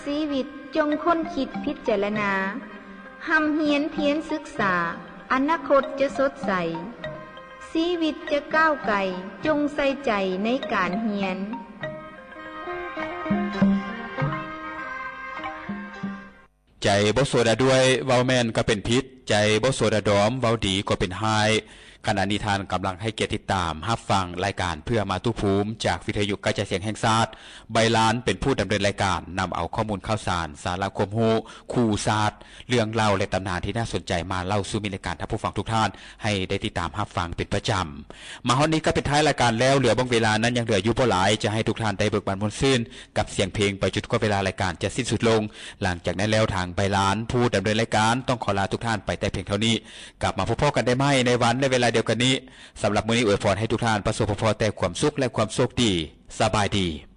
ชีวิตจงค้นคิดพิจารณาหำเหียนเพียรศึกษาอนาคตจะสดใสชีวิตจะก้าวไกลจงใส่ใจในการเรียนใจบ่โซดาด้วยเว้าแม่นก็เป็นพิษใจบ่โซดาดอมเว้าดีก็เป็นไห้ขณะนี้ทานกำลังให้เกียรติติดตามรับฟังรายการเพื่อมาตุภูมิจากวิทยุกระจายเสียงแห่งชาติใบล้านเป็นผู้ดำเนินรายการนำเอาข้อมูลข่าวสารสาระความรู้คู่ศาสตร์เรื่องเล่าและตำนานที่น่าสนใจมาเล่าสู่มิตรรายการท่านผู้ฟังทุกท่านให้ได้ติดตามรับฟังเป็นประจำมาฮอดนี้ก็เป็นท้ายรายการแล้วเหลือบางเวลานั้นยังเหลืออยู่บ่หลายจะให้ทุกท่านได้เบิกบานมนต์ซื่นกับเสียงเพลงไปจนกว่าเวลารายการจะสิ้นสุดลงหลังจากนั้นแล้วทางใบล้านผู้ดำเนินรายการต้องขอลาทุกท่านไปแต่เพียงเท่านี้กลับมาพบกันได้ใหม่ในวันและเวลาเดียวกันนี้สำหรับมื้อนี้อวยพรให้ทุกท่านประสบพรแต่ความสุขและความโชคดีสบายดี